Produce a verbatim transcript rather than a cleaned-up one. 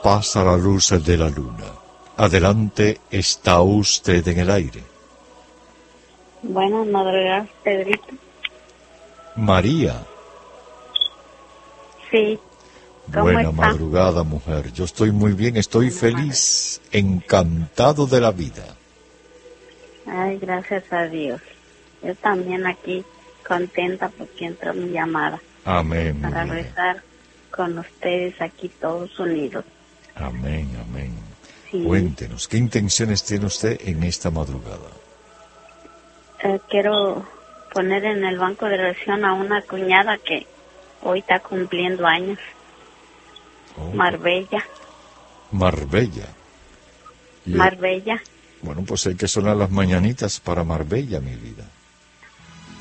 pasa la luz de la luna. Adelante, está usted en el aire. Buenas madrugadas, Pedrito. María. Sí. ¿Cómo Buena está? madrugada, mujer. Yo estoy muy bien, estoy Buena feliz, encantado de la vida. Ay, gracias a Dios. Yo también aquí contenta porque entró mi llamada Amén, mi para vida. rezar con ustedes aquí todos unidos. Amén, amén. Sí. Cuéntenos, ¿qué intenciones tiene usted en esta madrugada? Eh, quiero poner en el banco de oración a una cuñada que hoy está cumpliendo años. Oh, Marbella. Marbella. Y, Marbella. Bueno, pues hay que sonar las mañanitas para Marbella, mi vida.